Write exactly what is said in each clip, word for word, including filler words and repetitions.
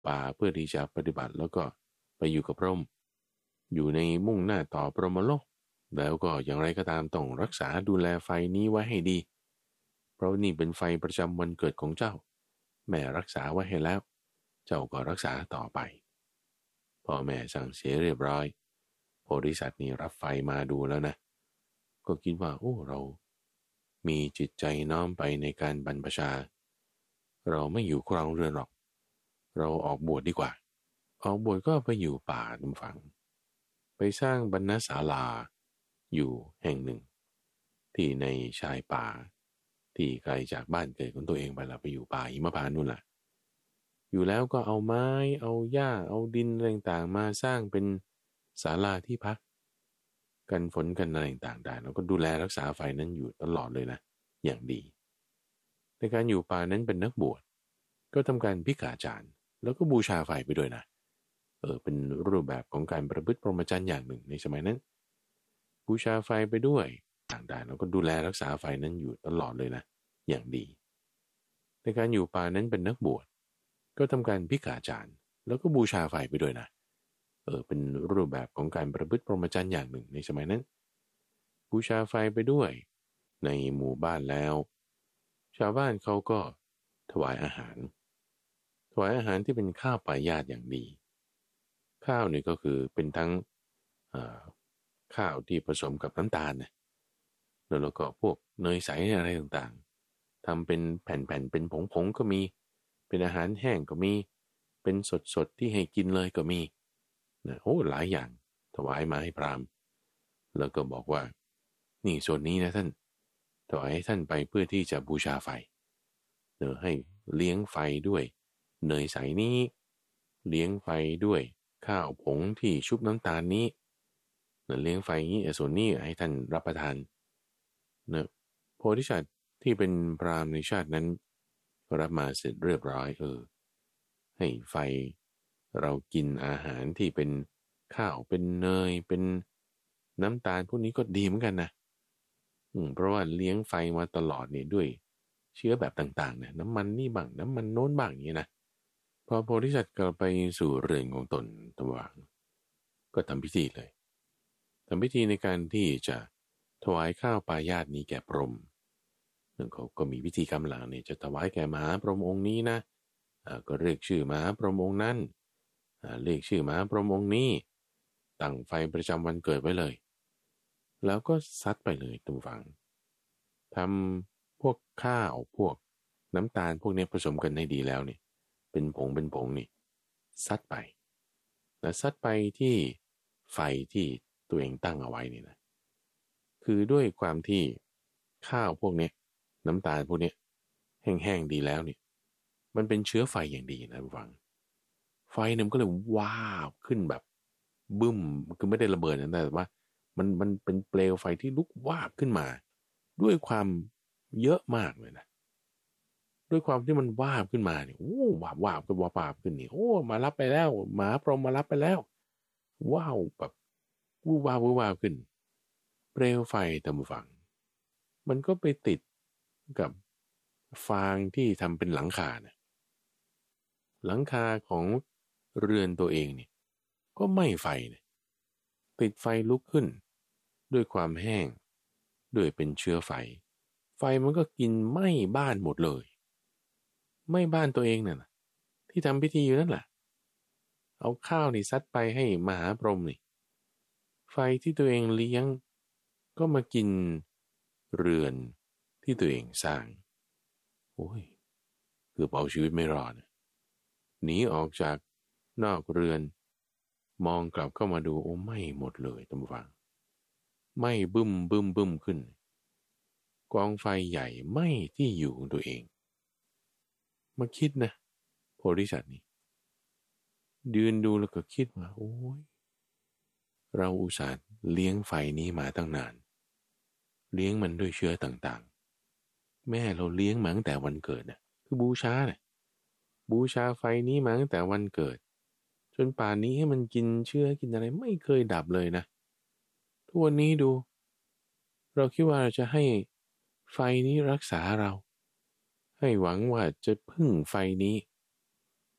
ป่าเพื่อที่จะปฏิบัติแล้วก็ไปอยู่กับพระองค์อยู่ในมุ่งหน้าต่อพรหมโลกแล้วก็อย่างไรก็ตามต้องรักษาดูแลไฟนี้ไว้ให้ดีเพราะนี่เป็นไฟประจำวันเกิดของเจ้าแม่รักษาไว้ให้แล้วเจ้าก็รักษาต่อไปพ่อแม่สั่งเสียเรียบร้อยโพธิสัตว์นี่รับไฟมาดูแล้วนะก็คิดว่าโอ้เรามีจิตใจน้อมไปในการบรรพชาเราไม่อยู่ครองเรือนหรอกเราออกบวชดีกว่าออกบวชก็ไปอยู่ป่าลำฝังไปสร้างบรรณศาลาอยู่แห่งหนึ่งที่ในชายป่าที่ไกลจากบ้านเกิดของตัวเองไปละไปอยู่ป่าหิมพานต์นู่นแหละอยู่แล้วก็เอาไม้เอาหญ้าเอาดินอะไรต่างๆมาสร้างเป็นศาลาที่พักกันฝนกันอะไรต่างๆได้แล้วก็ดูแลรักษาไฟนั้นอยู่ตลอดเลยนะอย่างดีในการอยู่ป่านั้นเป็นนักบวชก็ทำการพิกาจารย์แล้วก็บูชาไฟไปด้วยนะเออเป็นรูปแบบของการประพฤติพรหมจรรย์อย่างหนึ่งในสมัยนั้นบูชาไฟไปด้วยต่างๆแล้วก็ดูแลรักษาไฟนั้นอยู่ตลอดเลยนะอย่างดีในการอยู่ป่านั้นเป็นนักบวชก็ทำการพิกาจารย์แล้วก็บูชาไฟไปด้วยนะเออเป็นรูปแบบของการประพฤติพรหมจรรย์อย่างหนึ่งในสมัยนั้นบูชาไฟไปด้วยในหมู่บ้านแล้วชาวบ้านเขาก็ถวายอาหารถวายอาหารที่เป็นข้าวปลายาตอย่างดีข้าวนี่ก็คือเป็นทั้งข้าวที่ผสมกับน้ำตาลนะแล้วก็พวกเนยใสอะไรต่างๆทำเป็นแผ่นๆเป็นผงๆก็มีเป็นอาหารแห้งก็มีเป็นสดๆที่ให้กินเลยก็มีนะโอ้หลายอย่างถวายมาให้พราหมณ์แล้วก็บอกว่านี่ส่วนนี้นะท่านถวายให้ท่านไปเพื่อที่จะบูชาไฟเนอให้เลี้ยงไฟด้วยเนยใสนี้เลี้ยงไฟด้วยข้าวผงที่ชุบน้ำตาลนี้เนอเลี้ยงไฟนี้ส่วนนี้ให้ท่านรับประทานเนอโพธิสัตว์ที่เป็นพราหมณ์ในชาตินั้นรับมาเสร็จเรียบร้อยเออให้ไฟเรากินอาหารที่เป็นข้าวเป็นเนยเป็นน้ำตาลพวกนี้ก็ดีเหมือนกันนะอืมเพราะว่าเลี้ยงไฟมาตลอดเนี่ยด้วยเชื้อแบบต่างๆเนี่ยน้ำมันนี่บ้างน้ำมันโน้นบ้างอย่างนี้นะพอโพธิสัตว์กลับไปสู่เรือนของตนตวางก็ทำพิธีเลยทำพิธีในการที่จะถวายข้าวปายาตนี้แก่พรหมซึ่งเขาก็มีพิธีกรรมหลังเนี่ยจะถวายแก่มหาพรหมองค์นี้นะก็เรียกชื่อมหาพรหมองค์นั้นเรียกชื่อมหาพรหมองค์นี้ตั้งไฟประจำวันเกิดไว้เลยแล้วก็ซัดไปเลยตุฟังทำพวกข้าวพวกน้ำตาลพวกนี้ผสมกันให้ดีแล้วนี่เป็นผงเป็นผงนี่ซัดไปแล้วซัดไปที่ไฟที่ตัวเองตั้งเอาไว้นี่นะคือด้วยความที่ข้าวพวกนี้น้ำตาลพวกนี้แห้งๆดีแล้วนี่มันเป็นเชื้อไฟอย่างดีนะฟังไฟเนี่ยมันก็เลยว้าวขึ้นแบบบึ้มคือไม่ได้ระเบิดนะแต่ว่ามันมันเป็นเปลวไฟที่ลุกวาบขึ้นมาด้วยความเยอะมากเลยนะด้วยความที่มันวาบขึ้นมาเนี่ยโอ้วาบวาบขึ้นวาบวาบขึ้นนี่โอ้มารับไปแล้วหมาพรหมมารับไปแล้วว้าวแบบวูวาบวูวาบขึ้นเปลวไฟตามฝั่งมันก็ไปติดกับฟางที่ทำเป็นหลังคาเนี่ยหลังคาของเรือนตัวเองเนี่ยก็ไหม้ไฟเนี่ยติดไฟลุกขึ้นด้วยความแห้งด้วยเป็นเชื้อไฟไฟมันก็กินไหม้บ้านหมดเลยไหม้บ้านตัวเองน่ะที่ทำพิธีอยู่นั่นแหละเอาข้าวนี่ซัดไปให้มหาพรหมนี่ไฟที่ตัวเองเลี้ยงก็มากินเรือนที่ตัวเองสร้างโอ้ยคือเอาชีวิตไม่รอดหนีออกจากนอกเรือนมองกลับเข้ามาดูโอ้ไหม้หมดเลยท่านผู้ฟังไหม้บึ้มบึ้มบึ้มขึ้นกองไฟใหญ่ไหม้ที่อยู่ของตัวเองมาคิดนะโพธิสัตว์นี่ยืนดูแล้วก็คิดว่าโอ้ยเราอุตส่าห์เลี้ยงไฟนี้มาตั้งนานเลี้ยงมันด้วยเชื้อต่างๆแม่เราเลี้ยงมาตั้งแต่วันเกิดน่ะคือบูชาเนี่ยบูชาไฟนี้มาตั้งแต่วันเกิดจนป่านนี้ให้มันกินเชื้อกินอะไรไม่เคยดับเลยนะทุกวันนี้ดูเราคิดว่าเราจะให้ไฟนี้รักษาเราให้หวังว่าจะพึ่งไฟนี้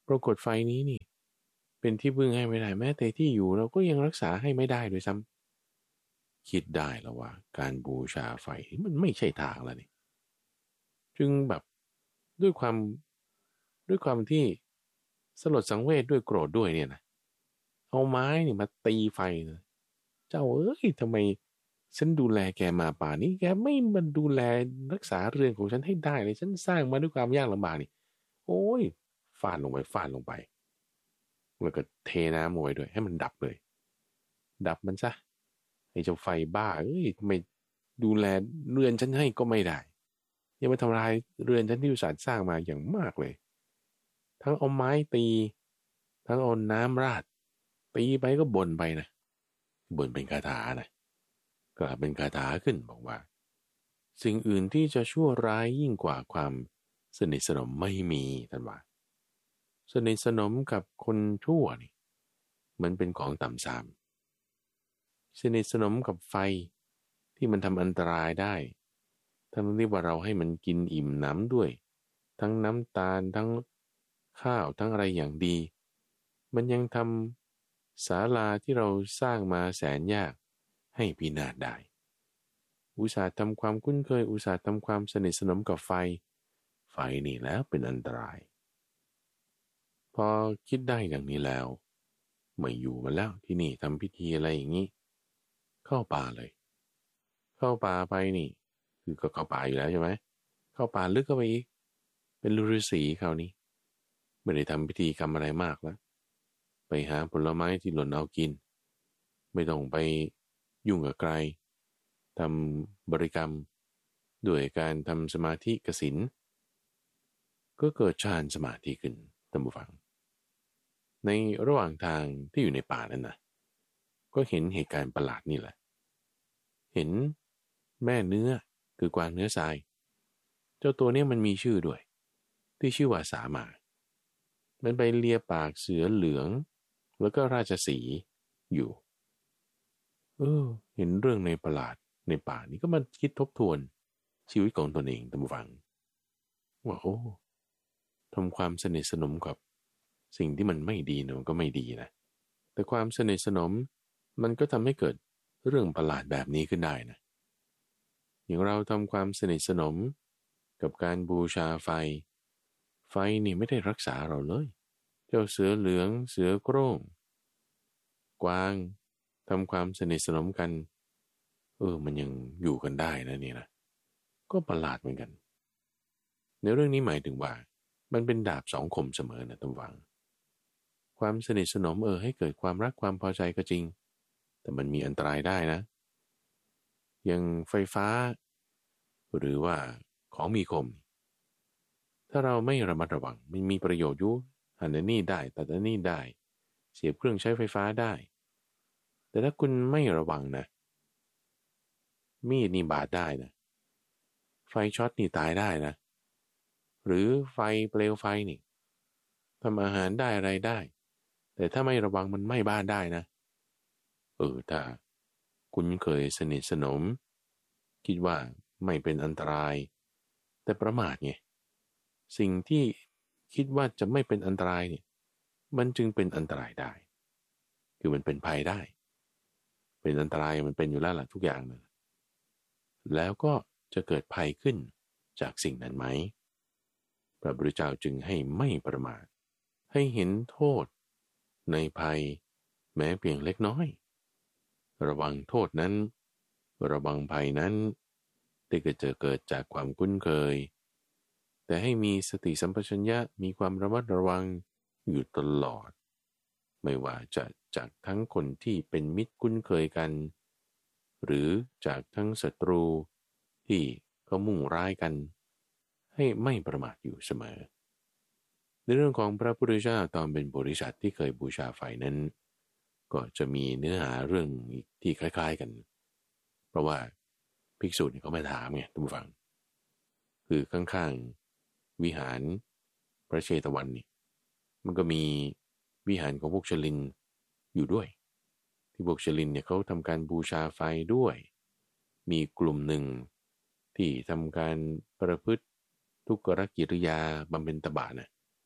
ปรากฏไฟนี้นี่เป็นที่พึ่งให้ไม่ได้แม้แต่ที่อยู่เราก็ยังรักษาให้ไม่ได้ด้วยซ้ำคิดได้แล้วว่าการบูชาไฟมันไม่ใช่ทางแล้วนี่จึงแบบด้วยความด้วยความที่สลดสังเวชด้วยโกรธด้วยเนี่ยนะเอาไม้นี่มาตีไฟนะเจ้าเอ้ยทำไมฉันดูแลแกมาป่านนี้แกไม่มาดูแลรักษาเรือนของฉันให้ได้เลยฉันสร้างมาด้วยความยากลำบากนี่โอ้ยฟาดลงไปฟาดลงไปแล้วก็เทน้ำลงไปด้วยให้มันดับเลยดับมันซะไอ้เจ้าไฟบ้าเอ้ยทำไมดูแลเรือนฉันให้ก็ไม่ได้ยังมาทำลายเรือนฉันที่อุตส่าห์สร้างมาอย่างมากเลยทั้งเอาไม้ตีทั้งเอาน้ำราดตีไปก็บ่นไปนะบ่นเป็นคาถานะกล่าวเป็นคาถาขึ้นบอกว่าสิ่งอื่นที่จะชั่วร้ายยิ่งกว่าความสนิทสนมไม่มีท่านว่าสนิทสนมกับคนชั่วนี่มันเป็นของต่ำทรามสนิทสนมกับไฟที่มันทำอันตรายได้ทั้งที่ว่าเราให้มันกินอิ่มหนำด้วยทั้งน้ำตาลทั้งข้าวทั้งอะไรอย่างดีมันยังทำศาลาที่เราสร้างมาแสนยากให้พินาศได้อุตส่าห์ทำความคุ้นเคยอุตส่าห์ทำความสนิทสนมกับไฟไฟนี่แล้วเป็นอันตรายพอคิดได้อย่างนี้แล้วไม่อยู่มาแล้วที่นี่ทำพิธีอะไรอย่างนี้เข้าป่าเลยเข้าป่าไปนี่คือก็เข้าป่าอยู่แล้วใช่ไหมเข้าป่าลึกเข้าไปอีกเป็นฤาษีคราวนี้ไม่ได้ทำพิธีกรรมอะไรมากแล้วไปหาผลไม้ที่หล่นเอากินไม่ต้องไปยุ่งกับใครทำบริกรรมด้วยการทำสมาธิกสิณก็เกิดฌานสมาธิขึ้นท่านผู้ฟังในระหว่างทางที่อยู่ในป่านั้นนะก็เห็นเหตุการณ์ประหลาดนี่แหละเห็นแม่เนื้อคือกวางเนื้อทรายเจ้าตัวนี้มันมีชื่อด้วยที่ชื่อว่าสามามันไปเลียปากเสือเหลืองแล้วก็ราชสีห์อยู่เออเห็นเรื่องในประหลาดในป่านี้ก็มาคิดทบทวนชีวิตของตนเองท่านผู้ฟังว่าโอ้ทำความสนิทสนมกับสิ่งที่มันไม่ดีนะมันก็ไม่ดีนะแต่ความสนิทสนมมันก็ทำให้เกิดเรื่องประหลาดแบบนี้ขึ้นได้นะอย่างเราทำความสนิทสนมกับการบูชาไฟไฟนี่ไม่ได้รักษาเราเลยเจ้าเสือเหลืองเสือโคร่งกวางทำความสนิทสนมกันเออมันยังอยู่กันได้นะนี่นะก็ประหลาดเหมือนกันในเรื่องนี้หมายถึงว่ามันเป็นดาบสองคมเสมอนะท่านฟังความสนิทสนมเออให้เกิดความรักความพอใจก็จริงแต่มันมีอันตรายได้นะอย่างไฟฟ้าหรือว่าของมีคมถ้าเราไม่ระมัดระวังมันมีประโยชน์อยู่หันอันนี้ได้ตัดอันนี้ได้เสียบเครื่องใช้ไฟฟ้าได้แต่ถ้าคุณไม่ระวังนะมีดนี่บาดได้นะไฟช็อตนี่ตายได้นะหรือไฟเปลวไฟนี่ทำอาหารได้อะไรได้แต่ถ้าไม่ระวังมันไหม้บ้านได้นะเออถ้าคุณเคยสนิทสนมคิดว่าไม่เป็นอันตรายแต่ประมาทไงสิ่งที่คิดว่าจะไม่เป็นอันตรายเนี่ยมันจึงเป็นอันตรายได้คือมันเป็นภัยได้เป็นอันตรายมันเป็นอยู่แล้วล่ะทุกอย่างนะแล้วก็จะเกิดภัยขึ้นจากสิ่งนั้นไหมพระพุทธเจ้าจึงให้ไม่ประมาทให้เห็นโทษในภัยแม้เพียงเล็กน้อยระวังโทษนั้นระวังภัยนั้นที่เกิดจะเกิดจากความคุ้นเคยแต่ให้มีสติสัมปชัญญะมีความระมัดระวังอยู่ตลอดไม่ว่าจะจากทั้งคนที่เป็นมิตรคุ้นเคยกันหรือจากทั้งศัตรูที่เขามุ่งร้ายกันให้ไม่ประมาทอยู่เสมอในเรื่องของพระพุทธเจ้าตอนเป็นบริษัทที่เคยบูชาไฟนั้นก็จะมีเนื้อหาเรื่องที่คล้ายๆกันเพราะว่าภิกษุนี่เขามาถามไงทุกฝั่งคือข้างๆวิหารพระเชตวันนี่มันก็มีวิหารของพวกชลินอยู่ด้วยที่พวกชลินเนี่ยเขาทำการบูชาไฟด้วยมีกลุ่มหนึ่งที่ทำการประพฤติทุกขกิริยาบำเพ็ญตบะนะ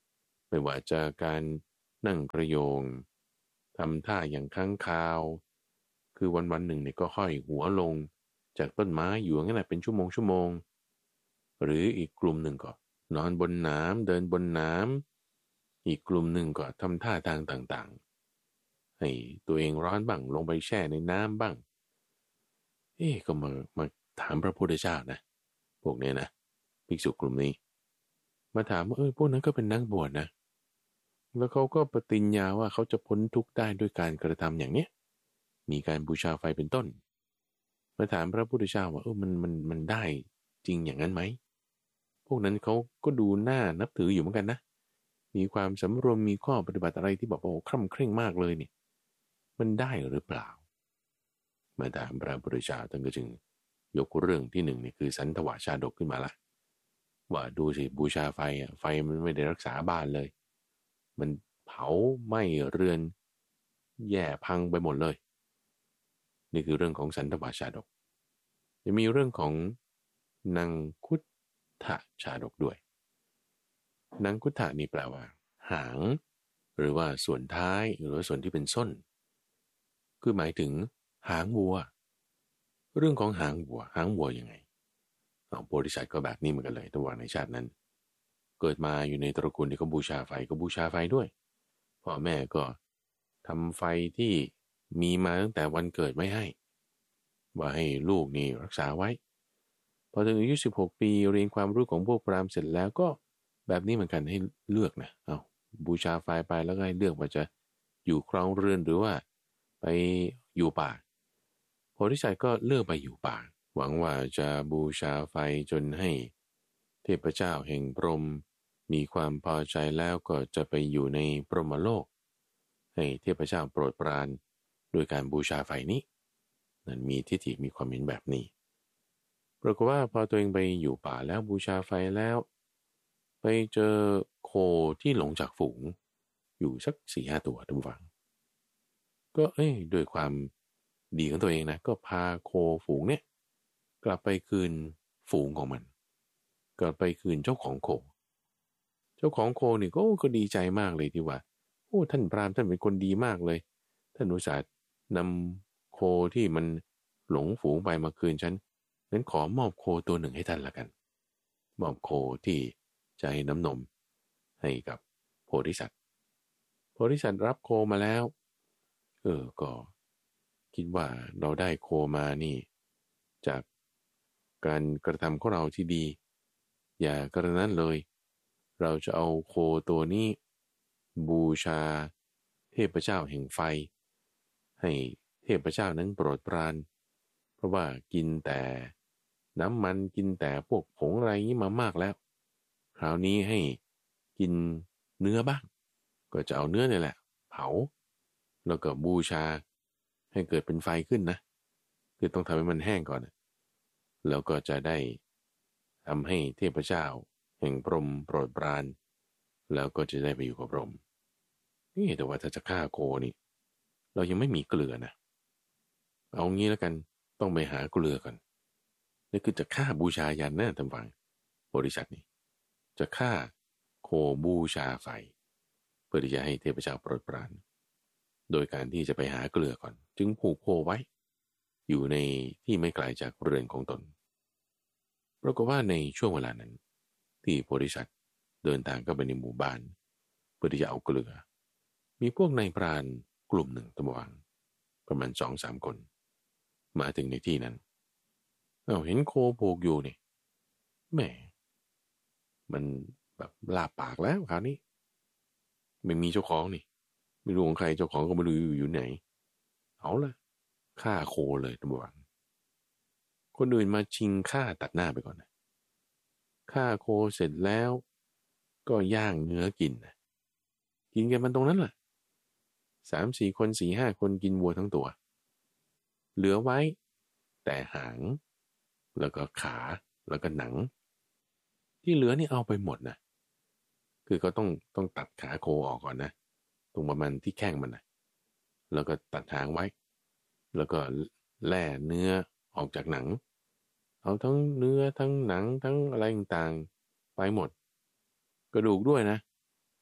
ไม่ว่าจะการนั่งกระโยงทำท่าอย่างค้างคาวคือวันวันหนึ่งเนี่ยก็ห้อยหัวลงจากต้นไม้อยู่งั้นแหละเป็นชั่วโมงชั่วโมงหรืออีกกลุ่มหนึ่งก็นอนบนน้ำเดินบนน้ำอีกกลุ่มหนึ่งก็ทำท่าทางต่างๆให้ตัวเองร้อนบ้างลงไปแช่ในน้ำบ้างเอ๊ะก็มามาถามพระพุทธเจ้านะพวกเนี้ยนะภิกษุกลุ่มนี้มาถามว่าเออพวกนั้นก็เป็นนักบวชนะแล้วเขาก็ปฏิญญาว่าเขาจะพ้นทุกข์ได้ด้วยการกระทำอย่างเนี้ยมีการบูชาไฟเป็นต้นมาถามพระพุทธเจ้าว่าเออมันมันมันได้จริงอย่างนั้นไหมพวกนั้นเขาก็ดูน่านับถืออยู่เหมือนกันนะมีความสำรวมมีข้อปฏิบัติอะไรที่บอกว่าโอ้คร่ำเคร่งมากเลยเนี่ยมันได้หรือเปล่ามาถามพระพุทธเจ้าท่านก็จึงยกเรื่องที่หนึ่งนี่คือสันทวชาดกขึ้นมาละว่าดูสิบูชาไฟอ่ะไฟมันไม่ได้รักษาบ้านเลยมันเผาไหม้เรือนแย่พังไปหมดเลยนี่คือเรื่องของสันทวชาดกจะมีเรื่องของนางคุฏฐชาดกด้วยนางคุฏฐนี่แปลว่าหางหรือว่าส่วนท้ายหรือว่าส่วนที่เป็นส้นคือหมายถึงหางวัวเรื่องของหางวัวหางวัวยังไงเอาโพธิสัตว์ก็แบบนี้เหมือนกันเลยตัวในชาตินั้นเกิดมาอยู่ในตระกูลที่เขาบูชาไฟก็บูชาไฟด้วยพ่อแม่ก็ทำไฟที่มีมาตั้งแต่วันเกิดไม่ให้ว่าให้ลูกนี่รักษาไว้พอถึงอายุสิบหกปีเรียนความรู้ของพวกพราหมณ์เสร็จแล้วก็แบบนี้เหมือนกันให้เลือกนะเอาบูชาไฟไปแล้วก็ให้เลือกว่าจะอยู่ครองเรือนหรือว่าไปอยู่ป่าโพธิสัตว์ก็เลือกไปอยู่ป่าหวังว่าจะบูชาไฟจนให้เทพเจ้าแห่งพรหมมีความพอใจแล้วก็จะไปอยู่ในพรหมโลกให้เทพเจ้าโปรดปรานโดยการบูชาไฟนี้นั่นมีทิฏฐิมีความเห็นแบบนี้ปรากฏว่าพอตัวเองไปอยู่ป่าแล้วบูชาไฟแล้วไปเจอโคที่หลงจากฝูงอยู่สักสี่ห้าตัวทุกฝังก็เอ้ยโดยความดีของตัวเองนะก็พาโคฝูงเนี่ยกลับไปคืนฝูงของมันกลับไปคืนเจ้าของโคเจ้าของโคนี่ก็ก็ดีใจมากเลยที่ว่าโอ้ท่านพราหมณ์ท่านเป็นคนดีมากเลยท่านอุตส่าห์นำโคที่มันหลงฝูงไปมาคืนฉันงั้นขอมอบโคตัวหนึ่งให้ท่านละกันมอบโคที่จะให้น้ำนมให้กับโพธิสัตว์โพธิสัตว์รับโคมาแล้วเออก็คิดว่าเราได้โคมานี่จากการกระทำของเราที่ดีอย่ากระนั้นเลยเราจะเอาโคตัวนี้บูชาเทพเจ้าแห่งไฟให้เทพเจ้านั้นโปรดปรานเพราะว่ากินแต่น้ำมันกินแต่พวกผงอะไรนี้มามากแล้วคราวนี้ให้กินเนื้อบ้างก็จะเอาเนื้อนี่แหละเผาแล้วก็บูชาให้เกิดเป็นไฟขึ้นนะคือต้องทำให้มันแห้งก่อนแล้วก็จะได้ทำให้เทพเจ้าแห่งพรหมโปรดปรานแล้วก็จะได้ไปอยู่กับพรหมนี่แต่ว่าถ้าจะฆ่าโคนี่เรายังไม่มีเกลือนะเอางี้แล้วกันต้องไปหาเกลือก่อนนี่คือจะฆ่าบูชายันนะท่านฟังบริษัทนี้จะฆ่าโคบูชาไฟเพื่อที่จะให้เทพเจ้าโปรดปรานโดยการที่จะไปหาเกลือก่อนจึงผูกโคไว้อยู่ในที่ไม่ไกลจากเรือนของตนปรากฏว่าในช่วงเวลานั้นที่โพธิสัตว์เดินทางเข้าไปในหมู่บ้านเพื่อที่จะเอาเกลือมีพวกนายพรานกลุ่มหนึ่งตะวังประมาณสองสามคนมาถึงในที่นั้นเอาเห็นโคผูกอยู่นี่แหมมันแบบลาปากแล้วคราวนี้ไม่มีเจ้าของนี่ไม่รู้ของใครเจ้าของก็ไม่รู้อยู่อยู่ไหนเอาละฆ่าโคเลยตะวังคนอื่นมาชิงฆ่าตัดหน้าไปก่อนนะฆ่าโคเสร็จแล้วก็ย่างเนื้อกินนะกินกันมันตรงนั้นแหละสามสี่คนสี่ห้าคนกินวัวทั้งตัวเหลือไว้แต่หางแล้วก็ขาแล้วก็หนังที่เหลือนี่เอาไปหมดนะคือก็ต้องต้องตัดขาโคออกก่อนนะตรงประมาณที่แข้งมันนะแล้วก็ตัดหางไว้แล้วก็แล่เนื้อออกจากหนังเอาทั้งเนื้อทั้งหนังทั้งอะไรต่างๆไปหมดกระดูกด้วยนะ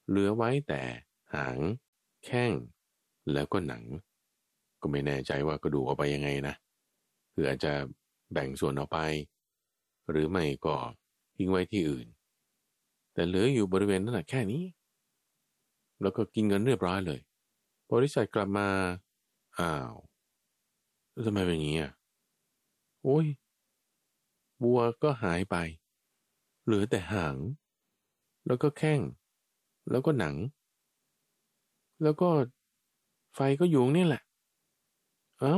เหลือไว้แต่หางแข้งแล้วก็หนังก็ไม่แน่ใจว่ากระดูกเอาไปยังไงนะคืออาจจะแบ่งส่วนเอาไปหรือไม่ก็ทิ้งไว้ที่อื่นแต่เหลืออยู่บริเวณนั้นแหละแค่นี้แล้วก็กินเงินเรียบร้อยเลยบริษัทกลับมาอ้าวแล้วทำไมเป็นอย่างนี้อ่ะโอ้ยวัวก็หายไปเหลือแต่หางแล้วก็แข้งแล้วก็หนังแล้วก็ไฟก็อยู่นี่แหละเอ้า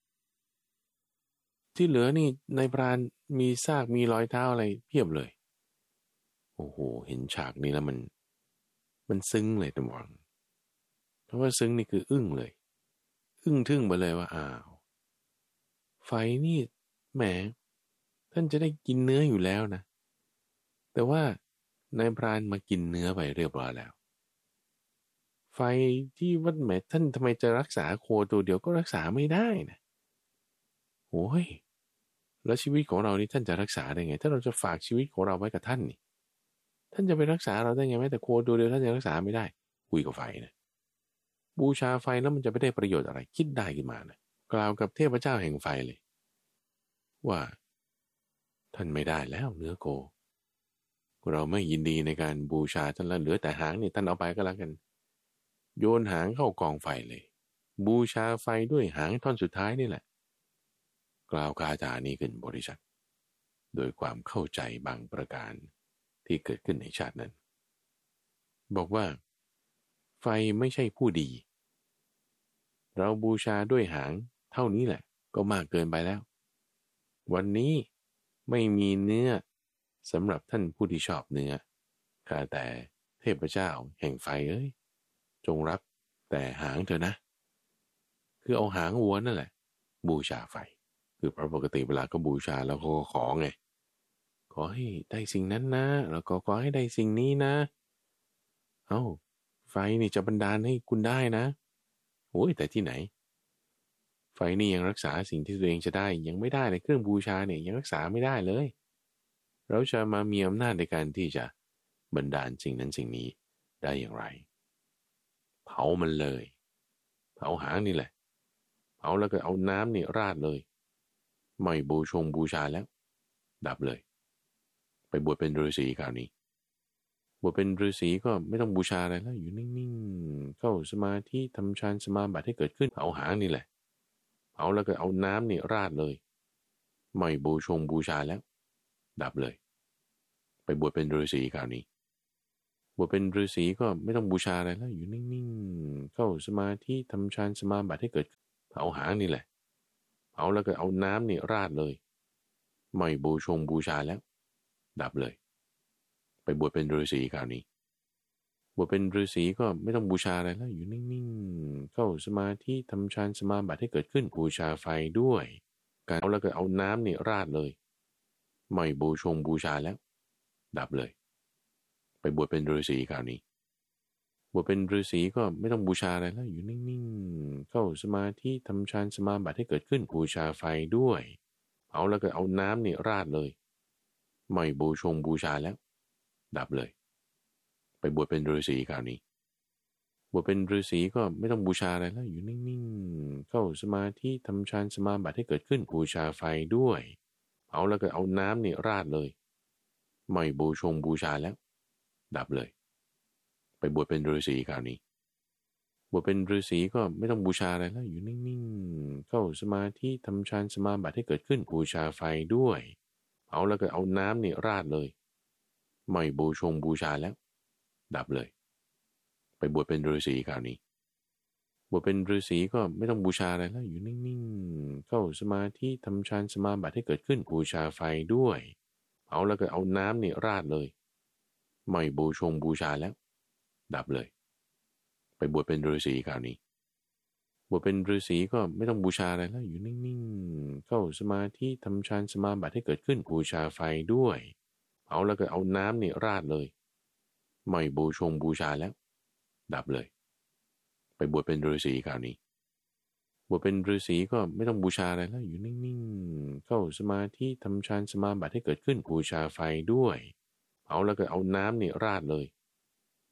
ที่เหลือนี่ในพรานมีซากมีรอยเท้าอะไรเพียบเลยโอ้โหเห็นฉากนี้แล้วมันมันซึ้งเลยตะมองเพราะว่าซึ้งนี่คืออึ้งเลยอึ้งทึ่งไปเลยว่าอ้าวไฟนี่แหมท่านจะได้กินเนื้ออยู่แล้วนะแต่ว่านายพรานมากินเนื้อไปเรียบร้อยแล้วไฟที่วัดแหมท่านทำไมจะรักษาโคตัวเดียวก็รักษาไม่ได้นะโอ้ยแล้วชีวิตของเรานี่ท่านจะรักษาได้ไงถ้าเราจะฝากชีวิตของเราไว้กับท่านนี่ท่านจะไปรักษาเราได้ไงแม้แต่โคตัวเดียวท่านยังรักษาไม่ได้คุยกับไฟนะบูชาไฟแล้วมันจะไม่ได้ประโยชน์อะไรคิดได้ขึ้นมานะกล่าวกับเทพเจ้าแห่งไฟเลยว่าท่านไม่ได้แล้วเนื้อโคเราไม่ยินดีในการบูชาท่านแล้วเหลือแต่หางนี่ท่านเอาไปก็แล้วกันโยนหางเข้ากองไฟเลยบูชาไฟด้วยหางท่อนสุดท้ายนี่แหละกล่าวคาถานี้ขึ้นบริษัทโดยความเข้าใจบางประการที่เกิดขึ้นในชาตินั้นบอกว่าไฟไม่ใช่ผู้ดีเราบูชาด้วยหางเท่านี้แหละก็มากเกินไปแล้ววันนี้ไม่มีเนื้อสำหรับท่านผู้ที่ชอบเนื้อข้าแต่เทพเจ้าแห่งไฟเอ้ยจงรับแต่หางเถอะนะคือเอาหางวัวนั่นแหละบูชาไฟคือเพราะปกติเวลาก็บูชาแล้วก็ขอไงขอให้ได้สิ่งนั้นนะแล้วก็ขอให้ได้สิ่งนี้นะเอ้าไฟนี่จะบันดาลให้คุณได้นะโอ้ยแต่ที่ไหนไฟนี่ยังรักษาสิ่งที่ตัวเองจะได้ยังไม่ได้ในเครื่องบูชาเนี่ยยังรักษาไม่ได้เลยเราจะมามีอำนาจในการที่จะบันดาลสิ่งนั้นสิ่งนี้ได้อย่างไรเผามันเลยเผาหางนี่แหละเผาแล้วก็เอาน้ำนี่ราดเลยไม่บูชงบูชาแล้วดับเลยไปบวชเป็นฤาษีคราวนี้บวชเป็นฤาษีก็ไม่ต้องบูชาอะไรแล้วอยู่นิ่งๆเข้าสมาธิทำฌานสมาบัติให้เกิดขึ้นเผาหางนี่แหละเผาแล้วก็เอาน้ำนี่ราดเลยไม่บูชงบูชาแล้วดับเลยไปบวชเป็นฤาษีคราวนี้บวชเป็นฤาษีก็ไม่ต้องบูชาอะไรแล้วอยู่นิ่งๆเข้าสมาธิทำฌานสมาบัติให้เกิดเผาหางนี่แหละเผาแล้วก็เอาน้ำนี่ราดเลยไม่บูชงบูชาแล้วดับเลยไปบวชเป็นฤาษีคราวนี้บวชเป็นฤาษีก็ไม่ต้องบูชาอะไรแล้วอยู่นิ่งๆเข้าสมาธิทำฌานสมาบัติให้เกิดขึ้นบูชาไฟด้วยการเอาแล้วก็เอาน้ำนี่ราดเลยไม่บูชงบูชาแล้วดับเลยไปบวชเป็นฤาษีคราวนี้บวชเป็นฤาษีก็ไม่ต้องบูชาอะไรแล้วอยู่นิ่งๆเข้าสมาธิทำฌานสมาบัติให้เกิดขึ้นบูชาไฟด้วยเอาแล้วก็เอาน้ำนี่ราดเลยไม่บูชงบูชาแล้วดับเลยไปบวชเป็นฤาษีคราวนี้บวชเป็นฤาษีก็ไม่ต้องบูชาอะไรแล้วอยู่นิ่งๆเข้าสมาธิทำฌานสมาบัติให้เกิดขึ้นบูชาไฟด้วยเอาแล้วก็เอาน้ำนี่ราดเลยไม่บูชงบูชาแล้วดับเลยไปบวชเป็นฤาษีคราวนี้บวชเป็นฤาษีก็ไม่ต้องบูชาอะไรแล้วอยู่นิ่งๆเข้าสมาธิทำฌานสมาบัติให้เกิดขึ้นบูชาไฟด้วยเอาแล้วก็เอาน้ำนี่ราดเลยไม่บูชงบูชาแล้วดับเลยไปบวชเป็นฤาษีคราวนี้บวชเป็นฤาษีก็ไม่ต้องบูชาอะไรแล้วอยู่นิ่งๆเข้าสมาธิทำฌานสมาบัติให้เกิดขึ้นบูชาไฟด้วยเอาแล้วก็เอาน้ำนี่ราดเลยไม่บูชงบูชาแล้วดับเลยไปบวชเป็นฤาษีคราวนี้บวชเป็นฤาษีก็ไม่ต้องบูชาอะไรแล้วอยู่นิ่งๆเข้าสมาธิทำฌานสมาบัติให้เกิดขึ้นบูชาไฟด้วยเอาแล้วก็เอาน้ำนี่ราดเลยไม่บูชงบูชาแล้วดับเลยไปบวชเป็นฤาษีคราวนี้บวชเป็นฤาษีก็ไม่ต้องบูชาอะไรแล้วอยู่นิ่งๆเข้าสมาธิทำฌานสมาบัติให้เกิดขึ้นบูชาไฟด้วยเอาแล้วก็เอาน้ำนี่ราดเลย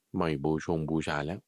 ไม่บูชงบูชาแล้ว